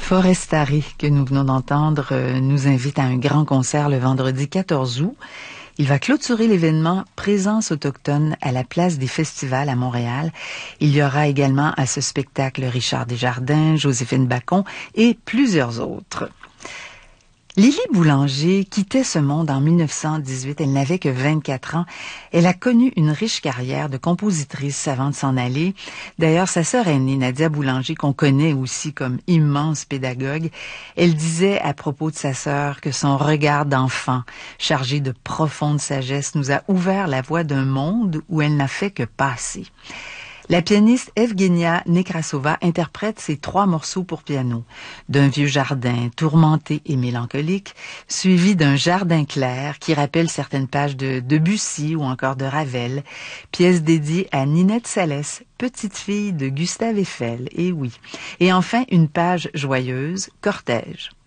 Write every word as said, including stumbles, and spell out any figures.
Forestari, que nous venons d'entendre, euh, nous invite à un grand concert le vendredi quatorze août. Il va clôturer l'événement Présence autochtone à la place des festivals à Montréal. Il y aura également à ce spectacle Richard Desjardins, Joséphine Bacon et plusieurs autres. Lily Boulanger quittait ce monde en mille neuf cent dix-huit. Elle n'avait que vingt-quatre ans. Elle a connu une riche carrière de compositrice avant de s'en aller. D'ailleurs, sa sœur aînée, Nadia Boulanger, qu'on connaît aussi comme immense pédagogue, elle disait à propos de sa sœur que son regard d'enfant, chargé de profonde sagesse, nous a ouvert la voie d'un monde où elle n'a fait que passer. La pianiste Evgenia Nekrasova interprète ces trois morceaux pour piano, d'un vieux jardin tourmenté et mélancolique, suivi d'un jardin clair qui rappelle certaines pages de Debussy ou encore de Ravel, pièce dédiée à Ninette Salès, petite fille de Gustave Eiffel, et oui. Et enfin, une page joyeuse, Cortège.